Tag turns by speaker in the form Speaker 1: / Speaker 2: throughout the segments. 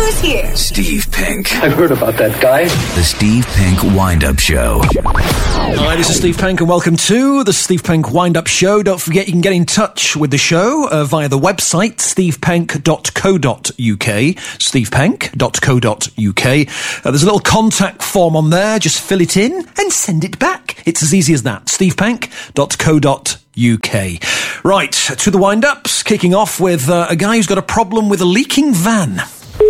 Speaker 1: Who's here?
Speaker 2: Steve Pink.
Speaker 3: I've heard about that guy.
Speaker 2: The Steve Pink Wind-Up Show.
Speaker 4: Hi, this is Steve Pink and welcome to the Steve Pink Wind-Up Show. Don't forget you can get in touch with the show via the website stevepink.co.uk, stevepink.co.uk. There's a little contact form on there. Just fill it in and send it back. It's as easy as that. stevepink.co.uk. Right, to the wind-ups, kicking off with a guy who's got a problem with a leaking van.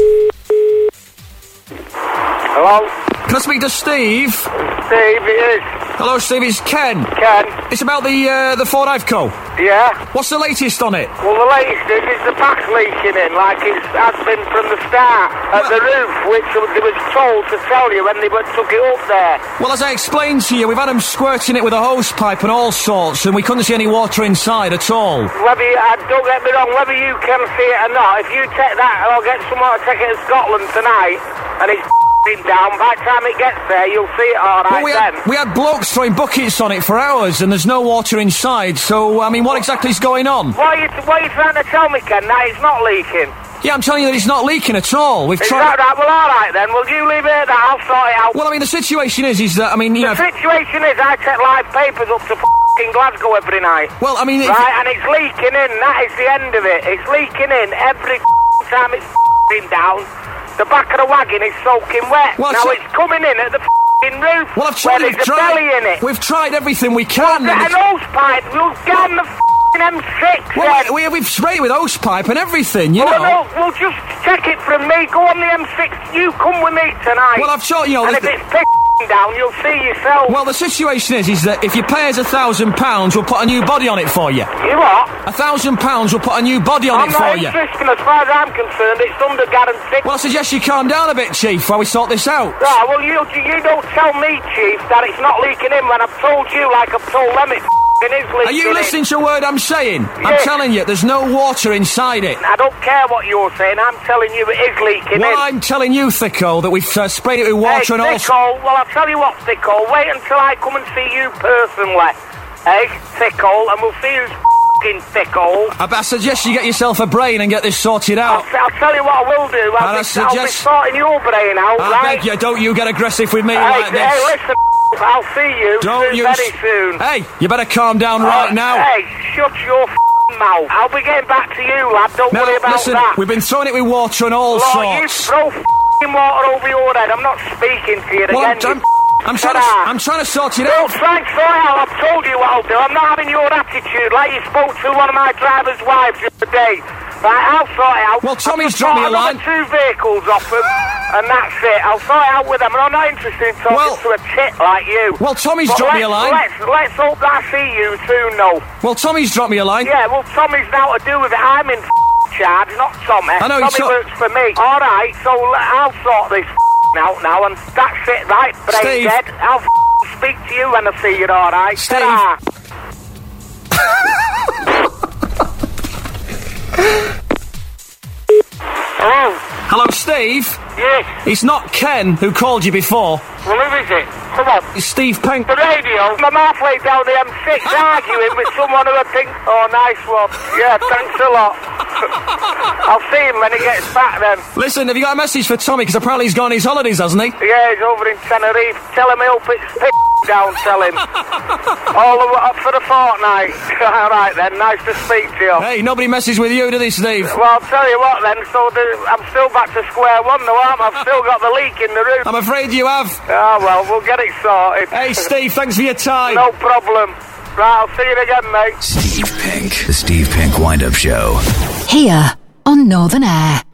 Speaker 5: Hello?
Speaker 4: Can I speak to Steve?
Speaker 5: Steve, it is.
Speaker 4: Hello, Steve, it's Ken.
Speaker 5: Ken?
Speaker 4: It's about the Ford Iveco.
Speaker 5: Yeah?
Speaker 4: What's the latest on it?
Speaker 5: Well, the latest is the back's leaking in, like it has been from the start, at the roof, which they was told to tell you when they took it up there.
Speaker 4: Well, as I explained to you, we've had them squirting it with a hose pipe and all sorts, and we couldn't see any water inside at all.
Speaker 5: Don't get me wrong, whether you can see it or not, if you take that, I'll get someone to take it to Scotland tonight, and it's down. By the time it gets there, you'll see it all right.
Speaker 4: Well, we had blokes throwing buckets on it for hours, and there's no water inside. So, I mean, what exactly is going on?
Speaker 5: What are you trying to tell me, Ken? That it's not leaking.
Speaker 4: Yeah, I'm telling you that it's not leaking at all. We've tried.
Speaker 5: That right? Well, all right then. Will you leave it at that? I'll sort it out.
Speaker 4: Well, I mean, the situation is that, I mean, you know.
Speaker 5: The situation is I take live papers up to f***ing Glasgow every night.
Speaker 4: Well, I mean.
Speaker 5: Right, and it's leaking in. That is the end of it. It's leaking in every time it's f***ing down. The back of the wagon is soaking wet.
Speaker 4: Well,
Speaker 5: now it's coming in at the f***ing roof.
Speaker 4: Well, I've tried.
Speaker 5: Where there's a belly in it.
Speaker 4: We've tried everything we can.
Speaker 5: Well, an hose pipe. We'll get on the f***ing M6
Speaker 4: well, we've sprayed with hose pipe and everything, you know.
Speaker 5: No, we'll just check it from me. Go on the M6. You come with me tonight.
Speaker 4: Well, I've shot, you know.
Speaker 5: And if it's down, you'll see yourself.
Speaker 4: Well, the situation is that if you pay us £1,000, we'll put a new body on it for you.
Speaker 5: You what?
Speaker 4: £1,000, we'll put a new body on it for you.
Speaker 5: I'm not insisting, as far as I'm concerned, it's under guarantee.
Speaker 4: Well, I suggest you calm down a bit, Chief, while we sort this out.
Speaker 5: Right, well, you don't tell me, Chief, that it's not leaking in when I've told you, like I've told them, it is leaking.
Speaker 4: Are you listening to a word I'm saying?
Speaker 5: Yes.
Speaker 4: I'm telling you, there's no water inside it.
Speaker 5: I don't care what you're saying, I'm telling you it is leaking in.
Speaker 4: Well, I'm telling you, Thicko, that we've sprayed it with water and all...
Speaker 5: Thicko, well, I'll tell you what, Thicko, wait until I come and see you personally. Thicko, and we'll see who's f***ing Thicko.
Speaker 4: I suggest you get yourself a brain and get this sorted out.
Speaker 5: I'll tell you what I will do. I'll be sorting your brain out, right?
Speaker 4: I beg you, don't you get aggressive with me like this.
Speaker 5: Hey, listen, I'll see you very soon.
Speaker 4: Hey, you better calm down right now.
Speaker 5: Hey, shut your mouth. I'll be getting back to you, lad. Don't worry about that.
Speaker 4: We've been throwing it with water and all sorts.
Speaker 5: You throw water over your head. I'm not speaking to you again.
Speaker 4: I'm trying to sort it out.
Speaker 5: Try and sort it out. I've told you what I'll do. I'm not having your attitude like you spoke to one of my driver's wives the other day. Right, I'll sort it out.
Speaker 4: Well, Tommy's dropped me a line.
Speaker 5: 2 vehicles off them, and that's it. I'll sort it out with them, and I'm not interested in talking to a tit like you.
Speaker 4: Well, Tommy's dropped me a line.
Speaker 5: Let's hope that I see you soon, though.
Speaker 4: Well, Tommy's dropped me a line.
Speaker 5: Yeah, well, Tommy's now to do with it. I'm in charge, not Tommy.
Speaker 4: I know,
Speaker 5: Tommy works for me. All right, so I'll sort this out now, and that's it, right? Brain dead. I'll speak to you when I see you, all right?
Speaker 4: Steve.
Speaker 5: Hello?
Speaker 4: Hello, Steve?
Speaker 5: Yes.
Speaker 4: It's not Ken who called you before.
Speaker 5: Well, who is it? Come on.
Speaker 4: It's Steve Pink.
Speaker 5: The radio? I'm halfway down the M6 arguing with someone who I think... Oh, nice one. Yeah, thanks a lot. I'll see him when he gets back then.
Speaker 4: Listen, have you got a message for Tommy? Because apparently he's gone on his holidays, hasn't he?
Speaker 5: Yeah, he's over in Tenerife. Tell him he'll put his down, tell him. All for the fortnight. All right then, nice to speak to you.
Speaker 4: Hey, nobody messes with you, do they, Steve?
Speaker 5: Well, I'll tell you what then, I'm still back to square one though, aren't I? I've still got the leak in the roof.
Speaker 4: I'm afraid you have.
Speaker 5: Ah, well, we'll get it sorted.
Speaker 4: Hey, Steve, thanks for your time.
Speaker 5: No problem. Right, I'll see you again, mate.
Speaker 2: Steve Pink. The Steve Pink Wind-Up Show.
Speaker 1: Here on Northern Air.